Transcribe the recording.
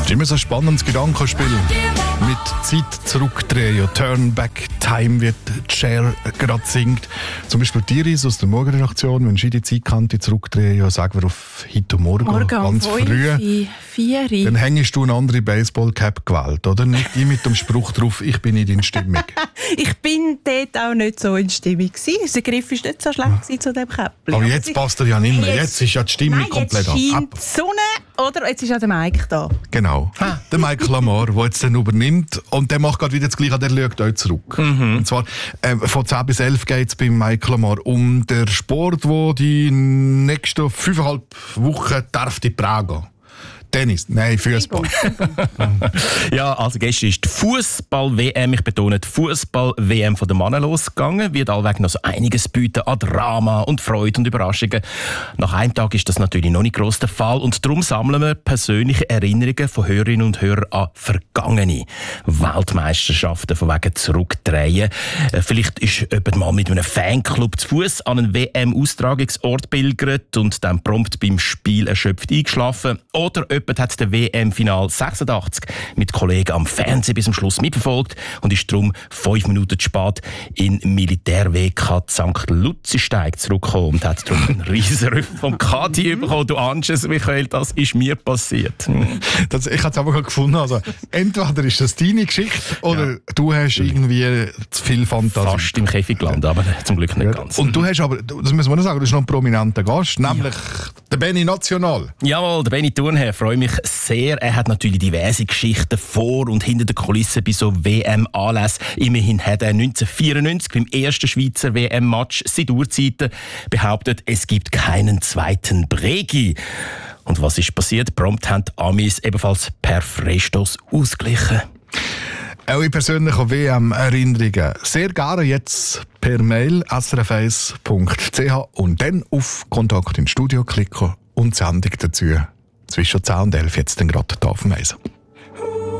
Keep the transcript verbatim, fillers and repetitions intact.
Das ist immer so ein spannendes Gedankenspiel. Mit Zeit zurückdrehen, ja, Turn Back Time, wie Cher gerade singt. Zum Beispiel Iris aus der Morgenredaktion, wenn sie die Zeitkante zurückdrehen, ja, sagen wir auf heute Morgen, Morgen ganz um früh. vier. Dann hängst du eine andere Baseball-Cap gewählt, oder? Nicht die mit dem Spruch drauf, ich bin nicht in Stimmung. Ich bin dort auch nicht so in Stimmung gewesen. Der Griff war nicht so schlecht zu diesem Käppchen. Aber jetzt passt er ja nicht mehr. Jetzt, Jetzt- ist ja die Stimmung Nein, komplett jetzt scheint ab. die Sonne, oder? Jetzt ist ja der Mike da. Genau. Der Michael Lamar, der jetzt dann übernimmt. Und der macht gerade wieder das Gleiche, der schaut euch zurück. Mhm. Und zwar, äh, von zehn bis elf geht es beim Michael Lamar um den Sport, der die nächsten fünfeinhalb Wochen darf die Prager. Tennis, nein, Fußball. Ja, also gestern ist die Fußball-W M, ich betone die Fußball-W M von den Männern losgegangen. Wird allweg noch so einiges bieten an Drama und Freude und Überraschungen. Nach einem Tag ist das natürlich noch nicht gross der Fall und darum sammeln wir persönliche Erinnerungen von Hörerinnen und Hörern an vergangene Weltmeisterschaften von wegen zurückdrehen. Äh, Vielleicht ist jemand mal mit einem Fanclub zu Fuß an einen W M-Austragungsort pilgert und dann prompt beim Spiel erschöpft eingeschlafen. Oder jemand hat das W M-Final sechsundachtzig mit Kollegen am Fernsehen bis zum Schluss mitverfolgt und ist darum fünf Minuten zu spät in Militär-W K Sankt Luzisteig zurückgekommen und hat darum einen riesen Rüffel vom Kadi bekommen. Du ahnst es, Michael, das ist mir passiert. Das, ich habe es aber gerade gefunden. Also, entweder ist das deine Geschichte oder ja. du hast irgendwie zu viel Fantasie. Fast im Käfig gelandet, aber zum Glück nicht ganz. Und du hast aber, das müssen wir noch sagen, du bist noch ein prominenter Gast, nämlich ja. der Benny National. Jawohl, der Benny Thurnherr, freue mich sehr. Er hat natürlich diverse Geschichten vor und hinter den Kulissen bei so W M-Anlässen. Immerhin hat er neunzehnhundertvierundneunzig beim ersten Schweizer W M-Match seit Urzeiten behauptet, es gibt keinen zweiten Bregi. Und was ist passiert? Prompt haben die Amis ebenfalls per Freistoß ausgeglichen. Eure persönlichen W M-Erinnerungen sehr gerne jetzt per Mail s r f eins punkt c h und dann auf Kontakt ins Studio klicken und die Sendung dazu zwischen zehn und elf jetzt dann gerade hier auf dem Eisen.